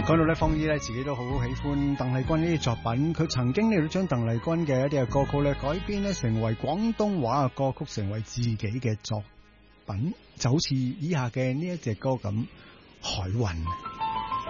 講到咧，方姨咧自己都好喜歡鄧麗君呢啲作品，佢曾經咧都將鄧麗君嘅一啲嘅歌曲咧改編咧成為廣東話嘅歌曲，成為自己嘅作品，就好似以下嘅呢一隻歌咁，《海運》。